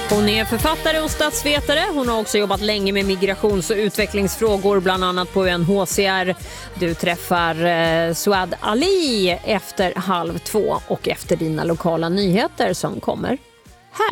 Hon är författare och statsvetare. Hon har också jobbat länge med migrations- och utvecklingsfrågor, bland annat på UNHCR. Du träffar Suad Ali efter 1:30 och efter dina lokala nyheter som kommer här.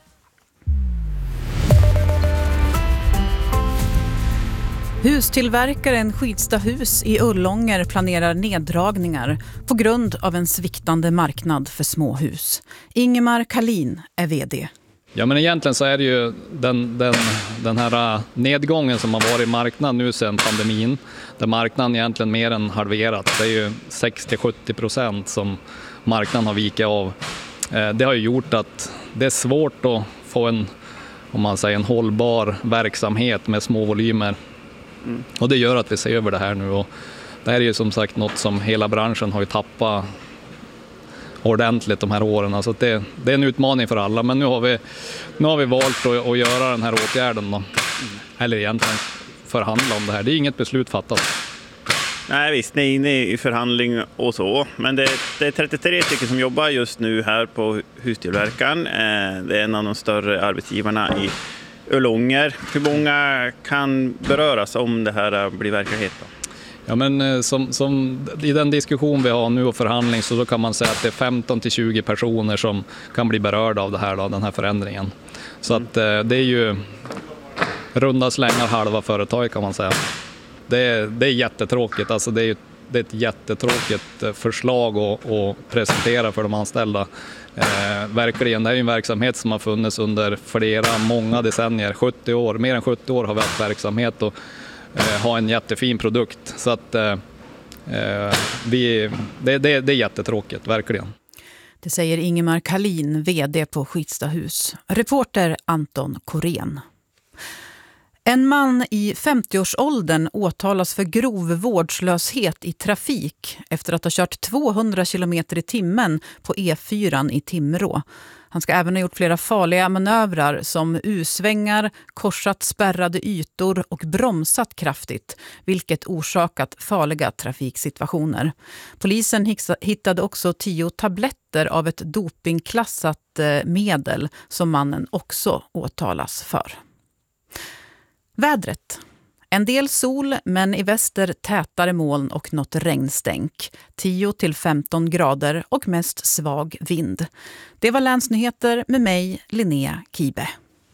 Hustillverkaren Skidstahus i Ullånger planerar neddragningar på grund av en sviktande marknad för småhus. Ingemar Kalin är vd. Ja, men egentligen så är det ju den här nedgången som har varit i marknaden nu sedan pandemin, där marknaden egentligen mer än halverat. Det är ju 60-70% som marknaden har vikit av. Det har ju gjort att det är svårt att få en hållbar verksamhet med små volymer. Och det gör att vi ser över det här nu, och det här är ju som sagt något som hela branschen har ju tappat ordentligt de här åren. Alltså det är en utmaning för alla, men nu har vi valt att göra den här åtgärden då. Eller egentligen förhandla om det här. Det är inget beslut fattat. Nej visst, ni är inne i förhandling och så. Men det är 33 stycken som jobbar just nu här på hustillverkaren. Det är en av de större arbetsgivarna i Ullånger. Hur många kan beröras om det här blir verklighet då? Ja, men som i den diskussion vi har nu och förhandling, så då kan man säga att det är 15-20 personer som kan bli berörda av det här då, den här förändringen. Så att det är ju runda slängar halva företag kan man säga. Det är jättetråkigt, alltså det är ett jättetråkigt förslag att presentera för de anställda. Verkligen, det är ju en verksamhet som har funnits under många decennier, 70 år, mer än 70 år har vi haft verksamhet och ha en jättefin produkt. Så att det är jättetråkigt, verkligen. Det säger Ingemar Kalin, vd på Skidstahus. Reporter Anton Korén. En man i 50-årsåldern åtalas för grov vårdslöshet i trafik efter att ha kört 200 km i timmen på E4 i Timrå. Han ska även ha gjort flera farliga manövrar som U-svängar, korsat spärrade ytor och bromsat kraftigt, vilket orsakat farliga trafiksituationer. Polisen hittade också 10 tabletter av ett dopingklassat medel som mannen också åtalas för. Vädret. En del sol, men i väster tätare moln och något regnstänk. 10-15 grader och mest svag vind. Det var länsnyheter med mig, Linnea Kibe.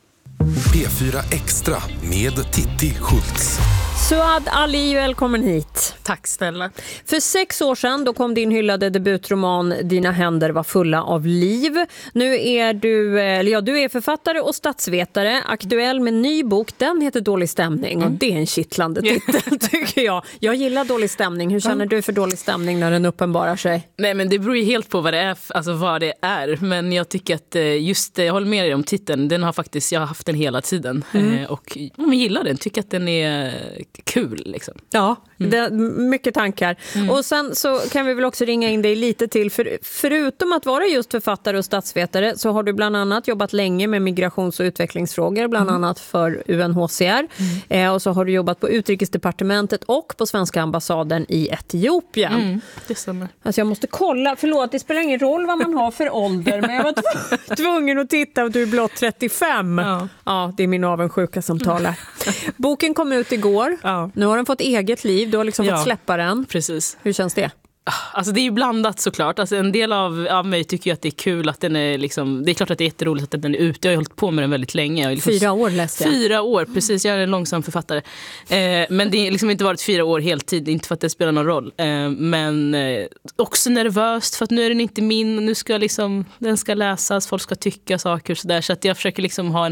P4 Extra med Titti Schultz. Suad Ali, välkommen hit. Tack snälla. För 6 år sedan då kom din hyllade debutroman Dina händer var fulla av liv. Nu är du är författare och statsvetare, aktuell med en ny bok. Den heter Dålig stämning och det är en kittlande titel tycker jag. Jag gillar dålig stämning. Hur känner du för dålig stämning när den uppenbarar sig? Nej, men det beror ju helt på vad det är, alltså vad det är. Men jag tycker att jag håller med dig om titeln. Jag har haft den hela tiden och jag gillar den. Tycker att den är kul liksom. Ja, mycket tankar. Och sen så kan vi väl också ringa in dig lite till. Förutom att vara just författare och statsvetare så har du bland annat jobbat länge med migrations- och utvecklingsfrågor, bland annat för UNHCR. Och så har du jobbat på Utrikesdepartementet och på svenska ambassaden i Etiopien. Det stämmer. Alltså jag måste kolla, förlåt, det spelar ingen roll vad man har för ålder, men jag var tvungen att titta och du är blott 35. Ja, det är min avundsjuka som talar. Boken kom ut igår. Ja. Nu har den fått eget liv. Du har liksom fått släppa den. Precis. Hur känns det? Alltså det är ju blandat såklart. Alltså en del av mig tycker ju att det är kul att den är liksom, det är klart att det är jätteroligt att den är ute. Jag har hållit på med den väldigt länge. Liksom 4 år läste jag. 4 år, precis. Jag är en långsam författare. Men det har liksom inte varit 4 år heltid. Inte för att det spelar någon roll. Men också nervöst för att nu är den inte min. Nu ska den ska läsas. Folk ska tycka saker och sådär. Så att jag försöker liksom hålla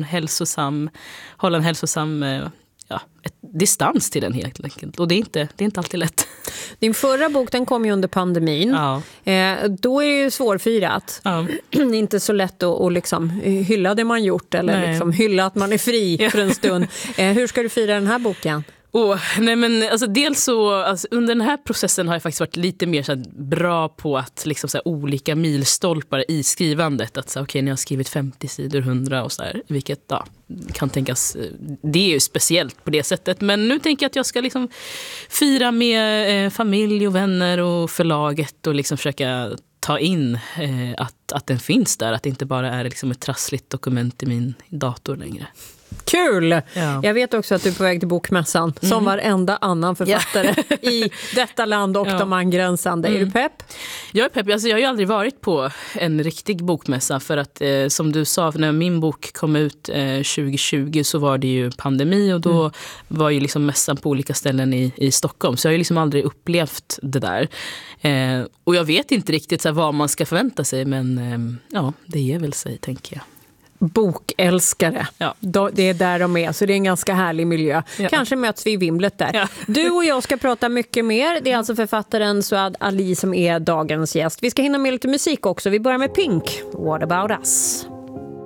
en hälsosam ett distans till den helt enkelt. Och det är inte alltid lätt. Din förra bok, den kom ju under pandemin. Ja. Då är det ju svårfirat. Ja. Inte så lätt att liksom hylla det man gjort eller liksom hylla att man är fri för en stund. Hur ska du fira den här boken? Nej men alltså dels så under den här processen har jag faktiskt varit lite mer så bra på att liksom så olika milstolpar i skrivandet, att okej, när jag har skrivit 50 sidor, 100 och så här, vilket kan tänkas, det är ju speciellt på det sättet, men nu tänker jag att jag ska liksom fira med familj och vänner och förlaget och liksom försöka ta in att att den finns där. Att det inte bara är liksom ett trassligt dokument i min dator längre. Kul! Ja. Jag vet också att du är på väg till Bokmässan som varenda annan författare i detta land och de angränsande. Är du pepp? Jag är pepp. Alltså, jag har ju aldrig varit på en riktig bokmässa för att som du sa, när min bok kom ut 2020 så var det ju pandemi och då var ju liksom mässan på olika ställen i Stockholm. Så jag har ju liksom aldrig upplevt det där. Och jag vet inte riktigt så här, vad man ska förvänta sig, men det ger väl sig, tänker jag. Bokälskare. Ja. Det är där de är, så det är en ganska härlig miljö. Ja. Kanske möts vi i vimlet där. Ja. Du och jag ska prata mycket mer. Det är alltså författaren Suad Ali som är dagens gäst. Vi ska hinna med lite musik också. Vi börjar med Pink. What about us?